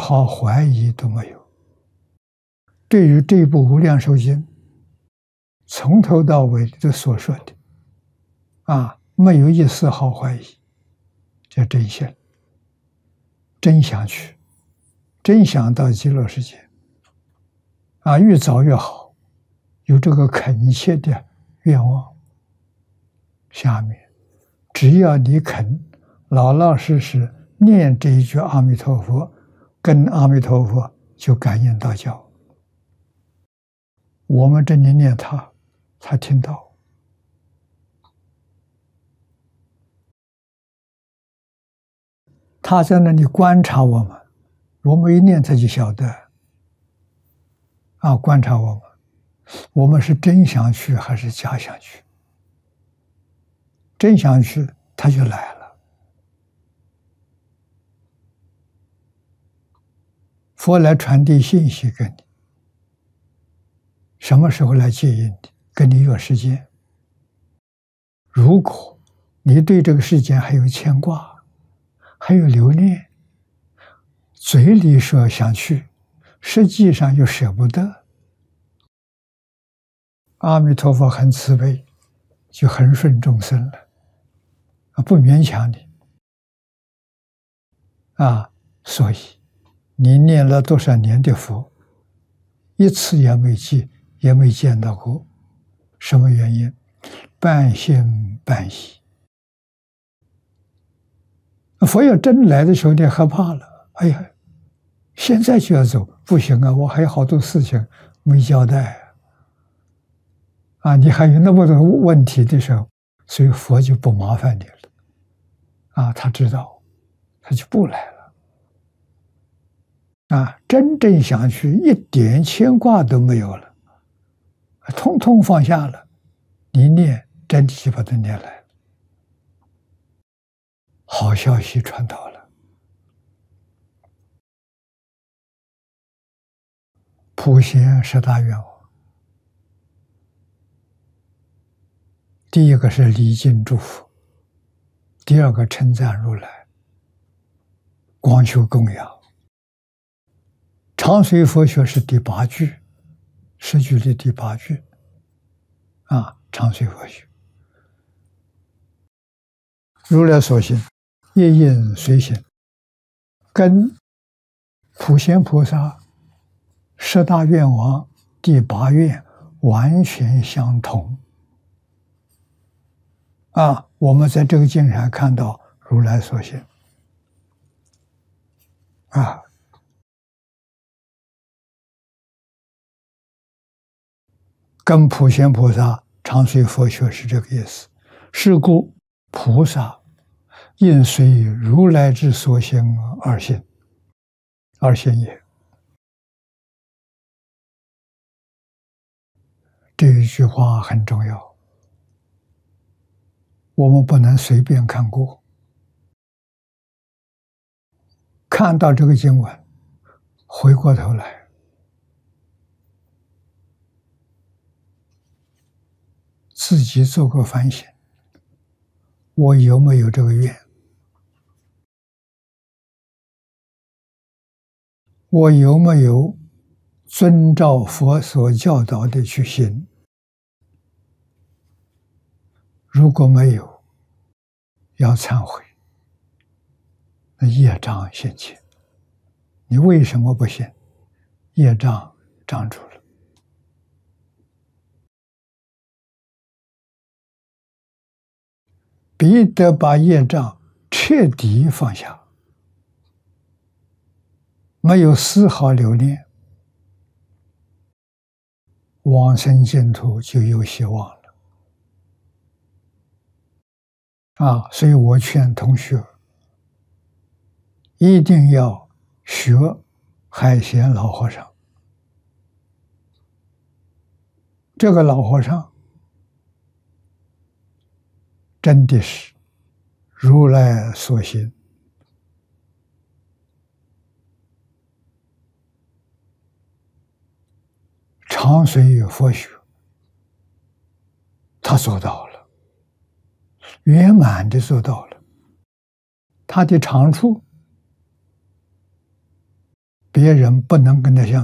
毫怀疑都没有。对于这部《无量寿经》，从头到尾的所说的，没有一丝毫怀疑，叫真信，真想去，真想到极乐世界，越早越好，有这个恳切的愿望。下面，只要你肯老老实实念这一句阿弥陀佛，跟阿弥陀佛就感应道交。我们这里念他听到。他在那里观察我们，我们一念他就晓得。观察我们是真想去还是假想去？真想去，他就来了。佛来传递信息给你，什么时候来接引你？跟你约时间。如果你对这个世间还有牵挂，还有留恋，嘴里说想去，实际上又舍不得，阿弥陀佛很慈悲，就很顺众生了，不勉强你。所以你念了多少年的佛，一次也没记，也没见到过。什么原因？半信半疑。佛要真来的时候，你害怕了。哎呀，现在就要走，不行啊！我还有好多事情没交代你还有那么多问题的时候，所以佛就不麻烦你了。他知道，他就不来了。真正想去，一点牵挂都没有了，通通放下了。你念，真的就把它念来了。好消息传到了。普贤十大愿望，第一个是礼敬祝福，第二个称赞如来，广修供养。长随佛学是第8句，10句的第8句。长随佛学，如来所行，一应随行，跟普贤菩萨十大愿王第8愿完全相同。我们在这个经上看到如来所行。跟普贤菩萨常随佛学是这个意思。是故菩萨应随如来之所行而行，而行也。这一句话很重要，我们不能随便看过。看到这个经文，回过头来，自己做个反省，我有没有这个愿？我有没有遵照佛所教导的去行？如果没有，要忏悔，那业障现前。你为什么不行？业障障住了。必得把业障彻底放下，没有丝毫留恋，往生净土就有希望了。所以我劝同学一定要学海贤老和尚。这个老和尚真的是如来所行，常随佛学，他做到了，圆满的做到了。他的长处别人不能跟他相